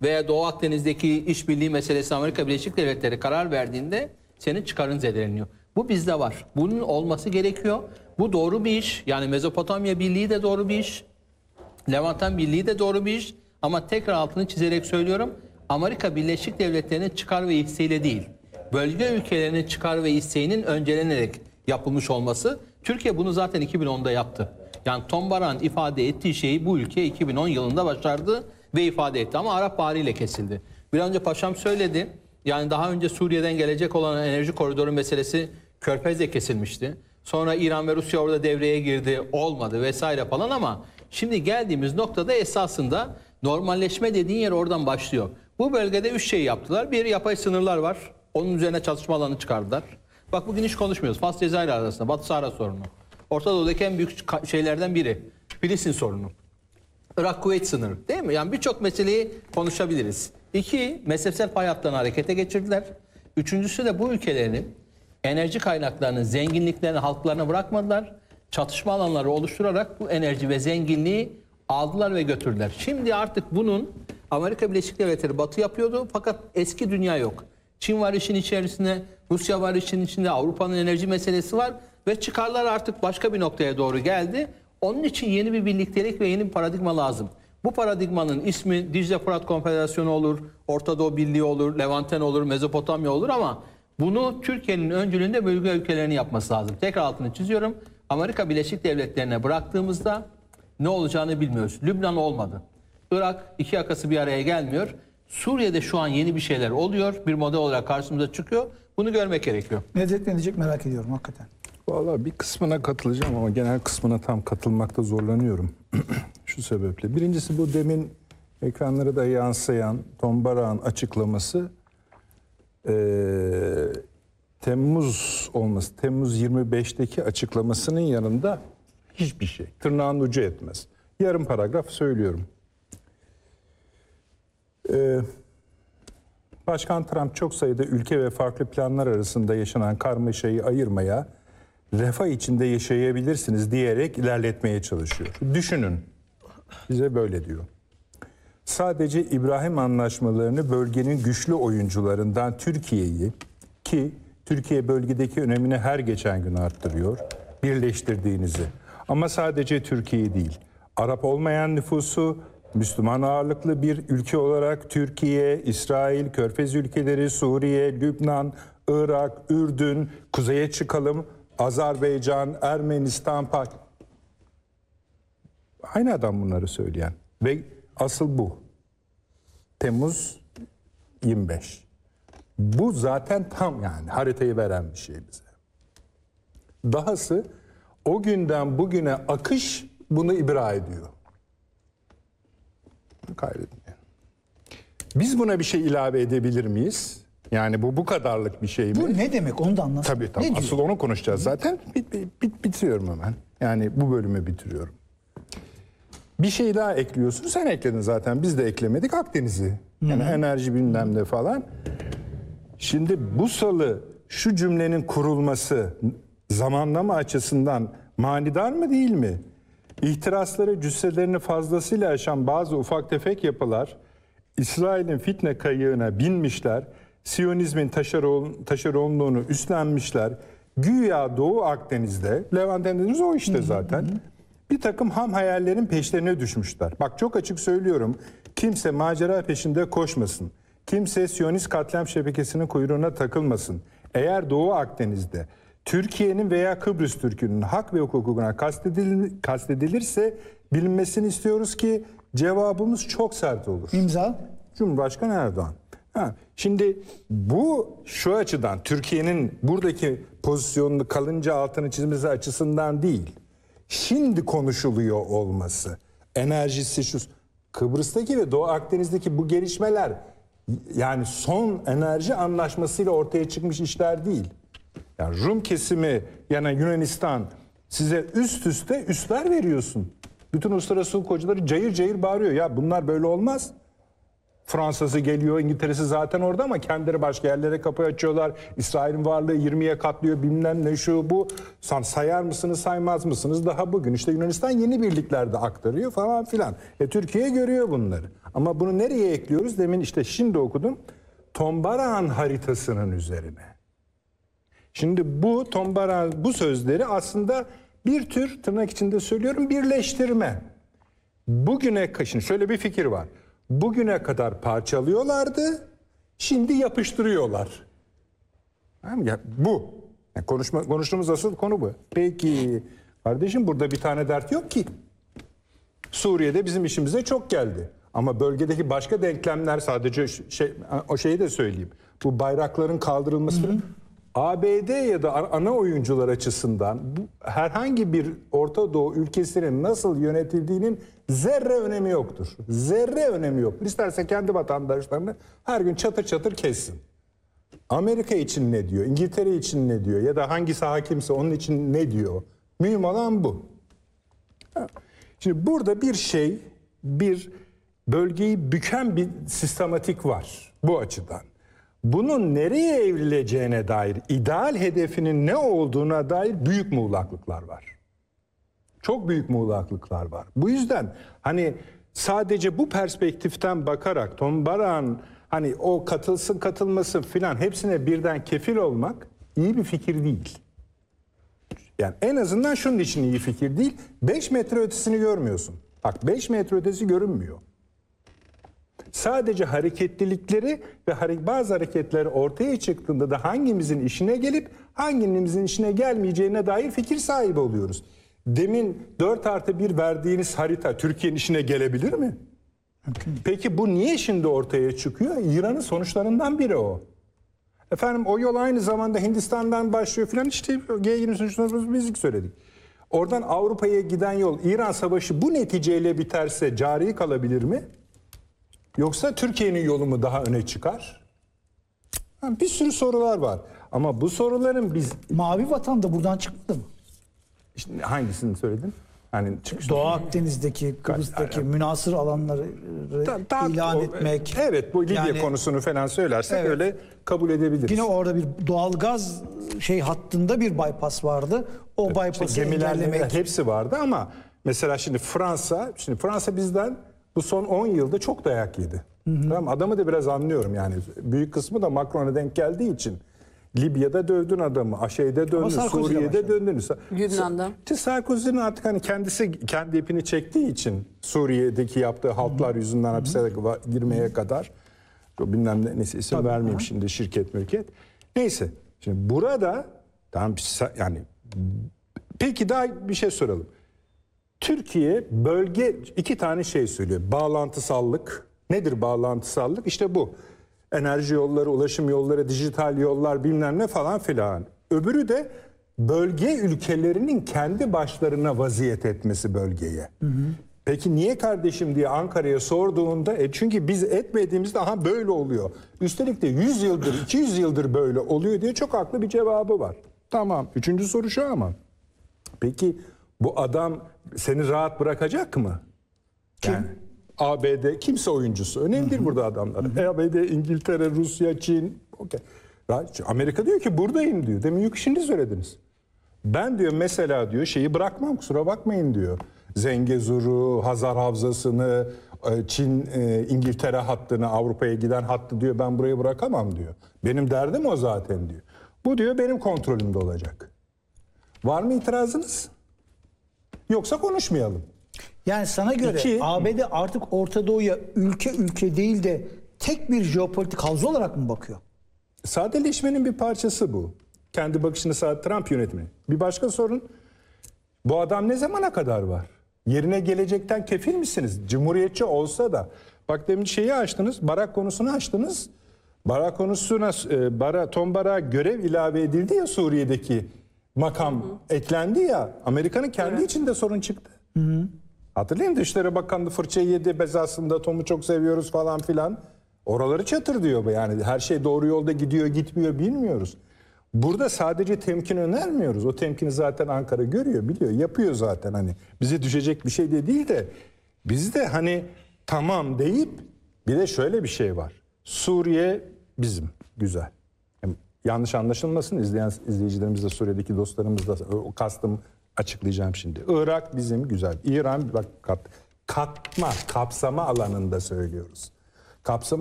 veya Doğu Akdeniz'deki işbirliği meselesi Amerika Birleşik Devletleri karar verdiğinde senin çıkarın zedeleniyor. Bu bizde var. Bunun olması gerekiyor. Bu doğru bir iş. Yani Mezopotamya Birliği de doğru bir iş. Levanten Birliği de doğru bir iş. Ama tekrar altını çizerek söylüyorum. Amerika Birleşik Devletleri'nin çıkar ve isteğiyle değil, bölge ülkelerinin çıkar ve isteğinin öncelenerek yapılmış olması. Türkiye bunu zaten 2010'da yaptı. Yani Tom Barak'ın ifade ettiği şeyi bu ülke 2010 yılında başardı ve ifade etti. Ama Arap Baharı'yla kesildi. Bir önce Paşam söyledi. Yani daha önce Suriye'den gelecek olan enerji koridoru meselesi Körfez'le kesilmişti. Sonra İran ve Rusya orada devreye girdi, olmadı vesaire falan ama şimdi geldiğimiz noktada esasında normalleşme dediğin yer oradan başlıyor. Bu bölgede 3 şey yaptılar. Bir, yapay sınırlar var. Onun üzerine çalışma alanı çıkardılar. Bak bugün hiç konuşmuyoruz. Fas Cezayir arasında Batı Sahra sorunu. Orta Doğu'daki en büyük şeylerden biri. Filistin sorunu. Irak-Kuveyt sınırı değil mi? Yani birçok meseleyi konuşabiliriz. 2, mezhepsel pay hatlarını harekete geçirdiler. 3.'sü de bu ülkelerin enerji kaynaklarının zenginliklerini halklarına bırakmadılar. Çatışma alanları oluşturarak bu enerji ve zenginliği aldılar ve götürdüler. Şimdi artık bunun Amerika Birleşik Devletleri Batı yapıyordu fakat eski dünya yok. Çin var işin içerisinde, Rusya var işin içinde, Avrupa'nın enerji meselesi var ve çıkarlar artık başka bir noktaya doğru geldi. Onun için yeni bir birliktelik ve yeni bir paradigma lazım. Bu paradigmanın ismi Dicle Fırat Konfederasyonu olur, Orta Doğu Birliği olur, Levanten olur, Mezopotamya olur ama bunu Türkiye'nin öncülüğünde bölge ülkelerinin yapması lazım. Tekrar altını çiziyorum. Amerika Birleşik Devletleri'ne bıraktığımızda ne olacağını bilmiyoruz. Lübnan olmadı. Irak iki yakası bir araya gelmiyor. Suriye'de şu an yeni bir şeyler oluyor. Bir model olarak karşımıza çıkıyor. Bunu görmek gerekiyor. Ne diyecek merak ediyorum hakikaten. Vallahi bir kısmına katılacağım ama genel kısmına tam katılmakta zorlanıyorum. Şu sebeple. Birincisi bu demin ekranlara da yansıyan Tom Barak'ın açıklaması Temmuz 25'teki açıklamasının yanında hiçbir şey. Tırnağın ucu etmez. Yarım paragraf söylüyorum. Başkan Trump çok sayıda ülke ve farklı planlar arasında yaşanan karmaşayı ayırmaya, refah içinde yaşayabilirsiniz diyerek ilerletmeye çalışıyor. Düşünün. Bize böyle diyor. Sadece İbrahim anlaşmalarını bölgenin güçlü oyuncularından Türkiye'yi, ki Türkiye bölgedeki önemini her geçen gün arttırıyor, birleştirdiğinizi. Ama sadece Türkiye değil, Arap olmayan nüfusu, Müslüman ağırlıklı bir ülke olarak Türkiye, İsrail, Körfez ülkeleri, Suriye, Lübnan, Irak, Ürdün, kuzeye çıkalım, Azerbaycan, Ermenistan, aynı adam bunları söyleyen ve asıl bu. Temmuz 25. Bu zaten tam yani haritayı veren bir şey bize. Dahası o günden bugüne akış bunu ibra ediyor. Kaydetmeyin. Biz buna bir şey ilave edebilir miyiz? Yani bu kadarlık bir şey mi? Bu ne demek onu da anlatsana. Tabii tabii. Asıl onu konuşacağız zaten. Bitiriyorum hemen. Yani bu bölümü bitiriyorum. Bir şey daha ekliyorsun. Sen ekledin zaten. Biz de eklemedik. Akdeniz'i. Yani enerji bilmem ne falan. Şimdi bu salı şu cümlenin kurulması zamanlama açısından manidar mı değil mi? İhtirasları cüsselerini fazlasıyla aşan bazı ufak tefek yapılar İsrail'in fitne kayığına binmişler. Siyonizmin taşeronluğunu üstlenmişler. Güya Doğu Akdeniz'de, Levant dediğimiz o işte zaten. Bir takım ham hayallerin peşlerine düşmüşler. Bak çok açık söylüyorum. Kimse macera peşinde koşmasın. Kimse Siyonist katliam şebekesinin kuyruğuna takılmasın. Eğer Doğu Akdeniz'de Türkiye'nin veya Kıbrıs Türk'ünün hak ve hukukuna kastedilirse bilinmesini istiyoruz ki cevabımız çok sert olur. İmza? Cumhurbaşkanı Erdoğan. Şimdi bu şu açıdan Türkiye'nin buradaki pozisyonunu kalınca altını çizmesi açısından değil. Şimdi konuşuluyor olması. Enerjisi şu Kıbrıs'taki ve Doğu Akdeniz'deki bu gelişmeler yani son enerji anlaşmasıyla ortaya çıkmış işler değil. Yani Rum kesimi yani Yunanistan size üst üste üsler veriyorsun. Bütün uluslararası hukukçuları cayır cayır bağırıyor. Ya bunlar böyle olmaz. Fransa'sı geliyor, İngiltere'si zaten orada ama kendileri başka yerlere kapı açıyorlar. İsrail'in varlığı 20'ye katlıyor, bilmem ne şu bu. Sayar mısınız, saymaz mısınız? Daha bugün işte Yunanistan yeni birliklerde aktarıyor falan filan. Türkiye görüyor bunları. Ama bunu nereye ekliyoruz? Demin işte şimdi okudum. Tombarakhan haritasının üzerine. Şimdi bu Tombarakhan bu sözleri aslında bir tür, tırnak içinde söylüyorum, birleştirme. Şimdi şöyle bir fikir var. Bugüne kadar parçalıyorlardı, şimdi yapıştırıyorlar. Bu. Yani konuştuğumuz asıl konu bu. Peki kardeşim, burada bir tane dert yok ki. Suriye'de bizim işimize çok geldi. Ama bölgedeki başka denklemler, sadece o şeyi de söyleyeyim. Bu bayrakların kaldırılması. ABD ya da ana oyuncular açısından herhangi bir Orta Doğu ülkesinin nasıl yönetildiğinin zerre önemi yoktur. Zerre önemi yoktur. İsterse kendi vatandaşlarını her gün çatır çatır kessin. Amerika için ne diyor? İngiltere için ne diyor? Ya da hangisi hakimse onun için ne diyor? Mühim olan bu. Şimdi burada bir bölgeyi büken bir sistematik var bu açıdan. Bunun nereye evrileceğine dair, ideal hedefinin ne olduğuna dair büyük muğlaklıklar var. Çok büyük muğlaklıklar var. Bu yüzden hani sadece bu perspektiften bakarak Tombarakhan hani o katılsın katılmasın filan hepsine birden kefil olmak iyi bir fikir değil. Yani en azından şunun için iyi fikir değil. 5 metre ötesini görmüyorsun. Bak 5 metre ötesi görünmüyor. Sadece hareketlilikleri ve bazı hareketler ortaya çıktığında da hangimizin işine gelip hangimizin işine gelmeyeceğine dair fikir sahibi oluyoruz. Demin 4+1 verdiğiniz harita Türkiye'nin işine gelebilir mi? Peki bu niye şimdi ortaya çıkıyor? İran'ın sonuçlarından biri o. Efendim o yol aynı zamanda Hindistan'dan başlıyor filan, işte G20 sonuçlarımızı biz söyledik. Oradan Avrupa'ya giden yol, İran Savaşı bu neticeyle biterse cari kalabilir mi? Yoksa Türkiye'nin yolu mu daha öne çıkar? Bir sürü sorular var. Ama bu soruların biz... Mavi Vatan da buradan çıktı mı? İşte hangisini söyledin? Hani Doğu Akdeniz'deki, Kıbrıs'taki münasır alanları ilan etmek. Evet, bu Libya konusunu falan söylersek öyle kabul edebiliriz. Yine orada bir doğalgaz hattında bir bypass vardı. O bypass'ı engellemek. Hepsi vardı ama mesela şimdi Fransa bizden bu son 10 yılda çok dayak yedi. Tamam, adamı da biraz anlıyorum yani. Büyük kısmı da Macron'a denk geldiği için. Libya'da dövdün adamı, Şeyde döndün, Suriye'de döndün. Lübnan'da. Sarkozy'nin artık hani kendisi kendi ipini çektiği için Suriye'deki yaptığı haltlar yüzünden hapse girmeye kadar, bilmem ne, neyse isim vermeyeyim şimdi, şirket mülkiyet. Neyse, şimdi burada tamam yani, peki daha bir şey soralım. Türkiye bölge 2 tane şey söylüyor. Bağlantısallık. Nedir bağlantısallık? İşte bu. Enerji yolları, ulaşım yolları, dijital yollar, bilmem ne falan filan. Öbürü de bölge ülkelerinin kendi başlarına vaziyet etmesi bölgeye. Peki niye kardeşim diye Ankara'ya sorduğunda çünkü biz etmediğimizde böyle oluyor. Üstelik de 100 yıldır, 200 yıldır böyle oluyor diye çok haklı bir cevabı var. Tamam. 3. soru şu ama. Peki bu adam seni rahat bırakacak mı? Kim? Yani ABD, kimse oyuncusu. Önemli değil burada adamlar. ABD, İngiltere, Rusya, Çin. Okay. Amerika diyor ki buradayım diyor. Demin şimdi söylediniz. Ben diyor mesela diyor şeyi bırakmam, kusura bakmayın diyor. Zengezur'u, Hazar Havzası'nı, Çin, İngiltere hattını, Avrupa'ya giden hattı diyor ben burayı bırakamam diyor. Benim derdim o zaten diyor. Bu diyor benim kontrolümde olacak. Var mı itirazınız? Yoksa konuşmayalım. Yani sana göre ABD artık Orta Doğu'ya ülke değil de tek bir jeopolitik havza olarak mı bakıyor? Sadeleşmenin bir parçası bu. Kendi bakışını Trump yönetimi. Bir başka sorun, bu adam ne zamana kadar var? Yerine gelecekten kefil misiniz? Cumhuriyetçi olsa da. Bak demin şeyi açtınız, Barak konusunu açtınız. Barak konusuna Tombarak'a görev ilave edildi ya, Suriye'deki makam eklendi ya. Amerika'nın kendi içinde sorun çıktı. Hatırlayın, Dışişleri Bakanlığı fırçayı yedi bezasında, Tom'u çok seviyoruz falan filan. Oraları çatır diyor yani, her şey doğru yolda gidiyor gitmiyor bilmiyoruz. Burada sadece temkin önermiyoruz. O temkini zaten Ankara görüyor, biliyor, yapıyor zaten, hani bize düşecek bir şey de değil de biz de hani tamam deyip Bir de şöyle bir şey var. Suriye bizim. Güzel. Hem yanlış anlaşılmasın, izleyicilerimiz de, Suriye'deki dostlarımız da, o kastım açıklayacağım şimdi. Irak bizim. Güzel. İran bak, kapsama alanında söylüyoruz. Kapsama